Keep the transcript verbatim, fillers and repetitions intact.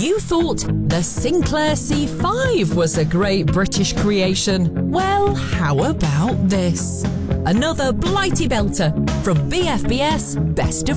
You thought the Sinclair C five was a great British creation. Well, how about this? Another Blighty Belter from B F B S Best of